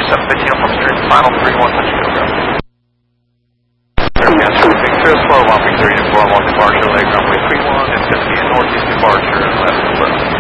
715 Off Street, final 31 touch kilogram. Aircraft Big Clear slow, 1 3 to 4 1 departure, leg runway 31, and 50 northeast departure, left.